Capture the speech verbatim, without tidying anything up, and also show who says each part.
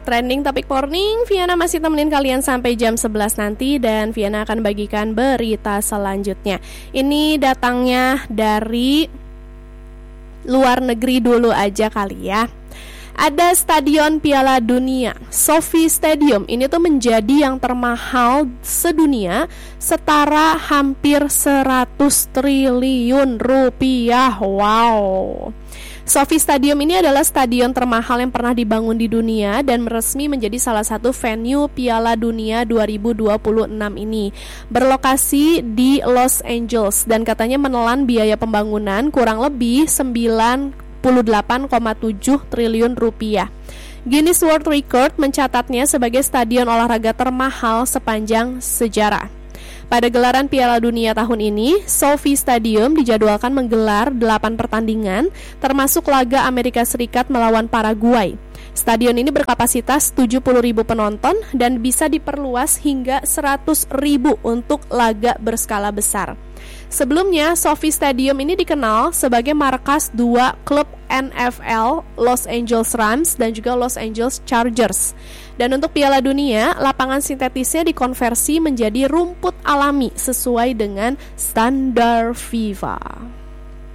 Speaker 1: Trending Topik Morning, Viana masih temenin kalian sampai jam sebelas nanti. Dan Viana akan bagikan berita selanjutnya. Ini datangnya dari luar negeri dulu aja kali ya. Ada Stadion Piala Dunia, SoFi Stadium. Ini tuh menjadi yang termahal sedunia, setara hampir seratus triliun rupiah. Wow. SoFi Stadium ini adalah stadion termahal yang pernah dibangun di dunia dan resmi menjadi salah satu venue Piala Dunia dua ribu dua puluh enam ini. Berlokasi di Los Angeles dan katanya menelan biaya pembangunan kurang lebih sembilan puluh delapan koma tujuh triliun rupiah. Guinness World Record mencatatnya sebagai stadion olahraga termahal sepanjang sejarah. Pada gelaran Piala Dunia tahun ini, SoFi Stadium dijadwalkan menggelar delapan pertandingan, termasuk laga Amerika Serikat melawan Paraguay. Stadion ini berkapasitas tujuh puluh ribu penonton dan bisa diperluas hingga seratus ribu untuk laga berskala besar. Sebelumnya, SoFi Stadium ini dikenal sebagai markas dua klub N F L, Los Angeles Rams dan juga Los Angeles Chargers. Dan untuk Piala Dunia, lapangan sintetisnya dikonversi menjadi rumput alami sesuai dengan standar FIFA.